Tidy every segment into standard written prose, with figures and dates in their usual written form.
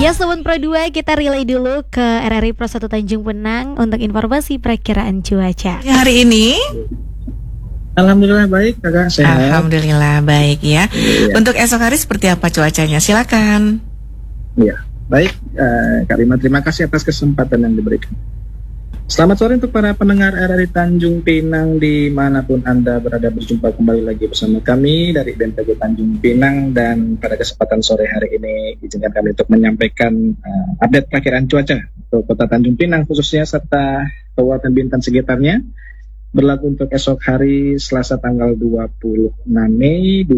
Ya Sobat Pro 2, kita relay dulu ke RRI Pro 1 Tanjung Pinang untuk informasi perakiraan cuaca. Hari ini Alhamdulillah baik, kakak sehat. Alhamdulillah baik ya. Untuk esok hari seperti apa cuacanya? Silakan. Iya, baik, Kak Rima, terima kasih atas kesempatan yang diberikan. Selamat sore untuk para pendengar RRI Tanjung Pinang dimanapun Anda berada, berjumpa kembali lagi bersama kami dari BMKG Tanjung Pinang. Dan pada kesempatan sore hari ini izinkan kami untuk menyampaikan update perakiraan cuaca untuk Kota Tanjung Pinang khususnya serta Kabupaten Bintan sekitarnya, berlaku untuk esok hari Selasa tanggal 26 Mei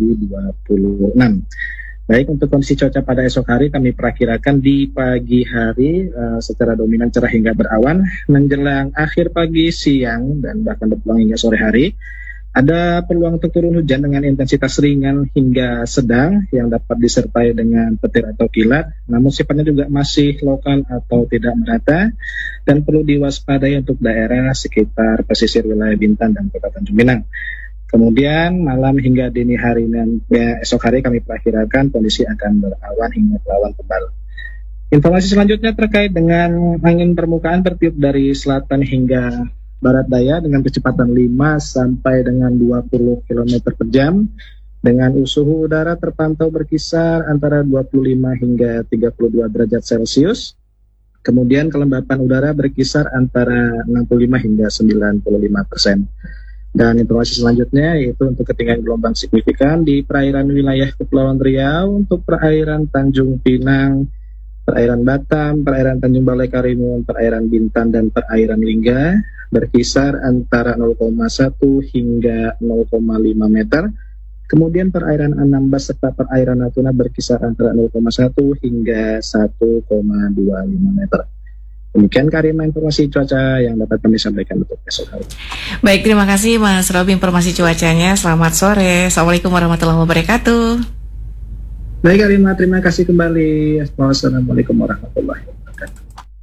2026. Baik, untuk kondisi cuaca pada esok hari kami perakirakan di pagi hari secara dominan cerah hingga berawan. Menjelang akhir pagi, siang, dan bahkan berpeluang hingga sore hari, ada peluang untuk turun hujan dengan intensitas ringan hingga sedang yang dapat disertai dengan petir atau kilat, namun sifatnya juga masih lokal atau tidak merata dan perlu diwaspadai untuk daerah sekitar pesisir wilayah Bintan dan Kota Tanjung Pinang. Kemudian malam hingga dini hari dan esok hari kami perakirakan kondisi akan berawan hingga berawan tebal. Informasi selanjutnya terkait dengan angin permukaan bertiup dari selatan hingga barat daya dengan kecepatan 5 sampai dengan 20 km per jam, dengan suhu udara terpantau berkisar antara 25 hingga 32 derajat Celcius. Kemudian kelembapan udara berkisar antara 65 hingga 95%. Dan informasi selanjutnya yaitu untuk ketinggian gelombang signifikan di perairan wilayah Kepulauan Riau untuk perairan Tanjung Pinang, perairan Batam, perairan Tanjung Balai Karimun, perairan Bintan, dan perairan Lingga berkisar antara 0,1 hingga 0,5 meter. Kemudian perairan Anambas serta perairan Natuna berkisar antara 0,1 hingga 1,25 meter. Demikian Karima informasi cuaca yang dapat kami sampaikan untuk esok hari. Baik, terima kasih Mas Robi informasi cuacanya. Selamat sore. Assalamualaikum warahmatullahi wabarakatuh. Baik Karima, terima kasih kembali. Assalamualaikum warahmatullahi wabarakatuh.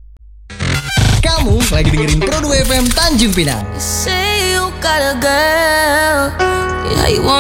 Kamu lagi dengerin Pro 2 FM Tanjung Pinang.